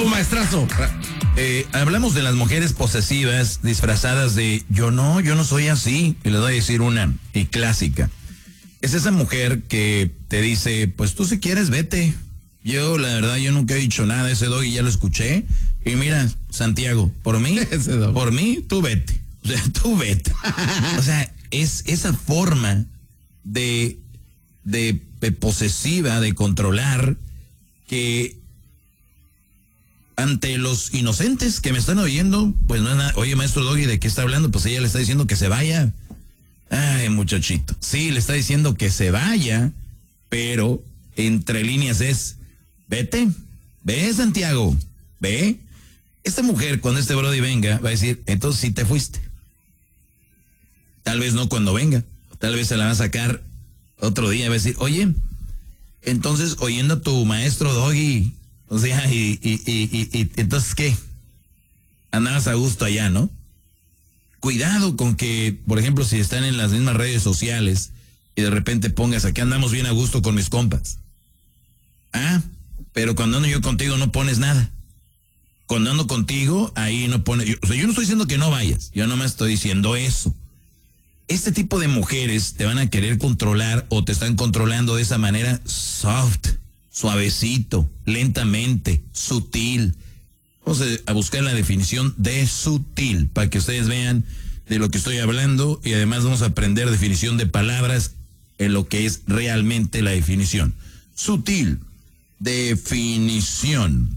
Bravo, maestrazo. Hablamos de las mujeres posesivas disfrazadas de yo no soy así. Y les voy a decir una y clásica. Es esa mujer que te dice, pues tú si quieres vete. Yo, la verdad, yo nunca he dicho nada. Ese doggy ya lo escuché. Y mira, Santiago, por mí, tú vete. O sea, tú vete. O sea, es esa forma de posesiva, de controlar, que ante los inocentes que me están oyendo, pues no es nada. Oye, maestro Doggy, ¿de qué está hablando? Pues ella le está diciendo que se vaya. Ay, muchachito. Sí, le está diciendo que se vaya, pero entre líneas es, vete, ve, Santiago, ve. Esta mujer, cuando este brody venga, va a decir, entonces sí te fuiste. Tal vez no cuando venga, tal vez se la va a sacar otro día y va a decir, oye, entonces oyendo a tu maestro Doggy, o sea, y entonces ¿qué? Andabas a gusto allá, ¿no? Cuidado con que, por ejemplo, si están en las mismas redes sociales y de repente pongas, aquí andamos bien a gusto con mis compas. Ah, pero cuando ando yo contigo no pones nada. Cuando ando contigo, ahí no pones, yo no estoy diciendo que no vayas, yo nomás estoy diciendo eso. Este tipo de mujeres te van a querer controlar o te están controlando de esa manera soft, suavecito, lentamente, sutil. Vamos a buscar la definición de sutil para que ustedes vean de lo que estoy hablando y además vamos a aprender definición de palabras en lo que es realmente la definición. Sutil, definición.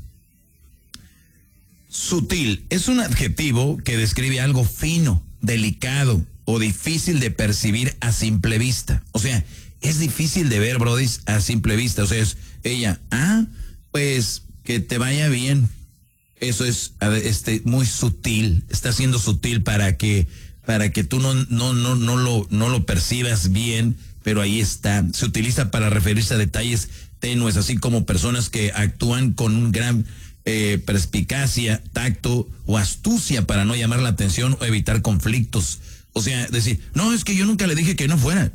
Sutil es un adjetivo que describe algo fino, delicado o difícil de percibir a simple vista. O sea, es difícil de ver, brodis, a simple vista. O sea, es ella, pues que te vaya bien. Eso es muy sutil. Está siendo sutil para que tú no lo percibas bien, pero ahí está. Se utiliza para referirse a detalles tenues, así como personas que actúan con un gran perspicacia, tacto o astucia para no llamar la atención o evitar conflictos. O sea, decir, no, es que yo nunca le dije que no fuera.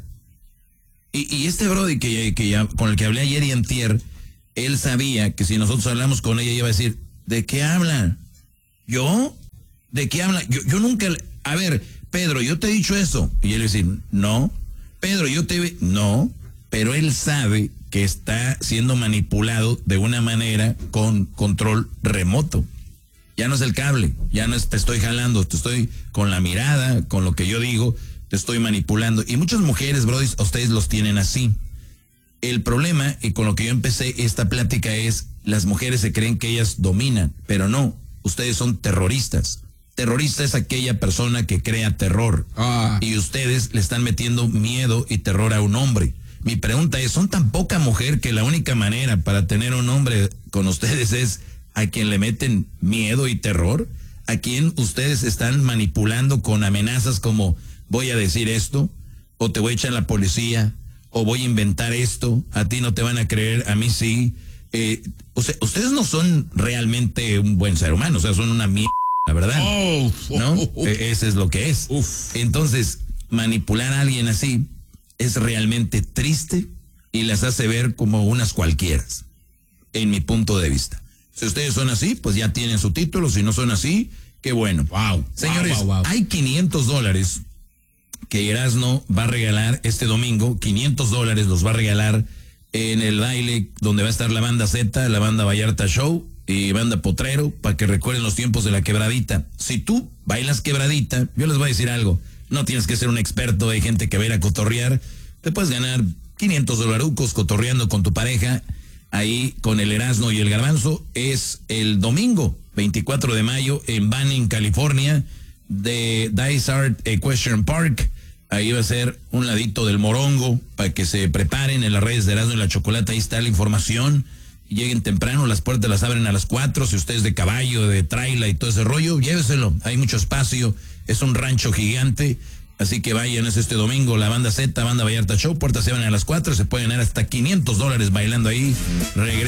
Y este brody con el que hablé ayer y antier, él sabía que si nosotros hablamos con ella, ella iba a decir, ¿de qué habla? ¿Yo? ¿De qué habla? Yo nunca, a ver, Pedro, yo te he dicho eso. Y él iba a decir, no. Pedro, no. Pero él sabe que está siendo manipulado de una manera con control remoto. Ya no es el cable, ya no es te estoy jalando, te estoy con la mirada, con lo que yo digo, te estoy manipulando. Y muchas mujeres, brodis, ustedes los tienen así. El problema, y con lo que yo empecé esta plática, es las mujeres se creen que ellas dominan, pero no, ustedes son terroristas. Terrorista es aquella persona que crea terror. Y ustedes le están metiendo miedo y terror a un hombre. Mi pregunta es, ¿son tan poca mujer que la única manera para tener un hombre con ustedes es a quien le meten miedo y terror? ¿A quien ustedes están manipulando con amenazas como voy a decir esto, o te voy a echar a la policía, o voy a inventar esto, a ti no te van a creer, a mí sí? O sea, ustedes no son realmente un buen ser humano, o sea, son una mierda, la verdad. ¿No? Ese es lo que es. Entonces, manipular a alguien así es realmente triste y las hace ver como unas cualquieras, en mi punto de vista. Si ustedes son así, pues ya tienen su título. Si no son así, qué bueno. Señores, hay $500 que Erasmo va a regalar este domingo. $500 los va a regalar en el baile donde va a estar la banda Z, la banda Vallarta Show y banda Potrero, para que recuerden los tiempos de la quebradita. Si tú bailas quebradita, yo les voy a decir algo. No tienes que ser un experto, hay gente que va a ir a cotorrear. Te puedes ganar $500 cotorreando con tu pareja. Ahí con el Erasmo y el Garbanzo. Es el domingo 24 de mayo en Banning, California, de Dysart Equestrian Park. Ahí va a ser un ladito del Morongo para que se preparen. En las redes de Erasmo y la Chocolata, ahí está la información. Lleguen temprano, las puertas las abren a las 4. Si usted es de caballo, de traila y todo ese rollo, lléveselo, hay mucho espacio, es un rancho gigante. Así que vayan, es este domingo, la banda Z, banda Vallarta Show, puertas se abren a las 4, se pueden ganar hasta $500 bailando ahí.